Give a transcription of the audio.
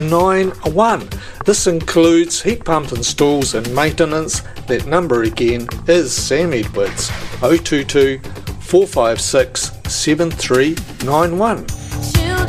91. This includes heat pump installs and maintenance. That number again is Sam Edwards, 022 456 7391.